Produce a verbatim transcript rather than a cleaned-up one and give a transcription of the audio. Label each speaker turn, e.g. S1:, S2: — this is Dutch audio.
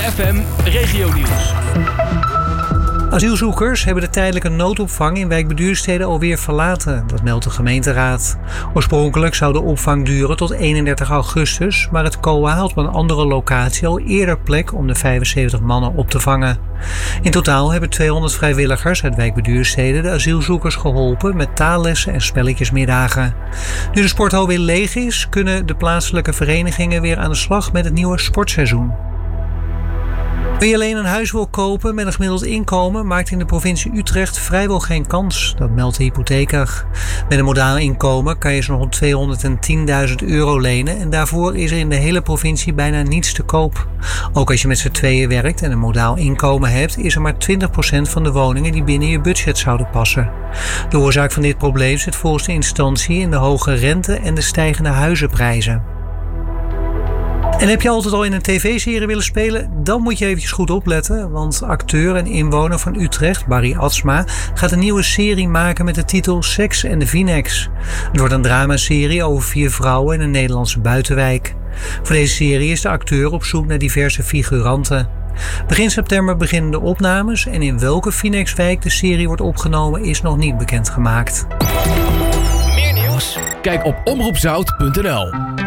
S1: F M Regionieuws.
S2: Asielzoekers hebben de tijdelijke noodopvang in wijk Beduurstede alweer verlaten, dat meldt de gemeenteraad. Oorspronkelijk zou de opvang duren tot eenendertig augustus, maar het C O A had op een andere locatie al eerder plek om de vijfenzeventig mannen op te vangen. In totaal hebben tweehonderd vrijwilligers uit wijk Beduurstede de asielzoekers geholpen met taallessen en spelletjesmiddagen. Nu de sporthal weer leeg is, kunnen de plaatselijke verenigingen weer aan de slag met het nieuwe sportseizoen. Wie alleen een huis wil kopen met een gemiddeld inkomen maakt in de provincie Utrecht vrijwel geen kans, dat meldt de hypotheker. Met een modaal inkomen kan je zo'n rond tweehonderdtienduizend euro lenen en daarvoor is er in de hele provincie bijna niets te koop. Ook als je met z'n tweeën werkt en een modaal inkomen hebt, is er maar twintig procent van de woningen die binnen je budget zouden passen. De oorzaak van dit probleem zit volgens de instantie in de hoge rente en de stijgende huizenprijzen. En heb je altijd al in een tv-serie willen spelen? Dan moet je eventjes goed opletten, want acteur en inwoner van Utrecht, Barry Atsma, gaat een nieuwe serie maken met de titel Sex and the V-Nex. Het wordt een dramaserie over vier vrouwen in een Nederlandse buitenwijk. Voor deze serie is de acteur op zoek naar diverse figuranten. Begin september beginnen de opnames en in welke V-Nex-wijk de serie wordt opgenomen is nog niet bekendgemaakt.
S1: Meer nieuws? Kijk op omroep zout punt n l.